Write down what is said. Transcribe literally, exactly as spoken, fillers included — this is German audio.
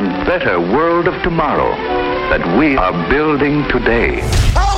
and better world of tomorrow that we are building today.